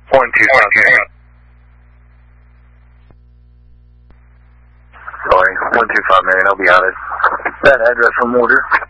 125. Sorry, 125 Marion, I'll be on it. That address from order.